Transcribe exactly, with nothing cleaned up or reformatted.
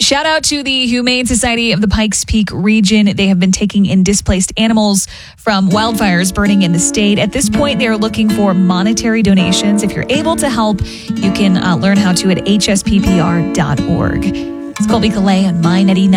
Shout out to the Humane Society of the Pikes Peak region. They have been taking in displaced animals from wildfires burning in the state. At this point, they are looking for monetary donations. If you're able to help, you can uh, learn how to at h s p p r dot org. It's Colby Calais on My ninety-nine.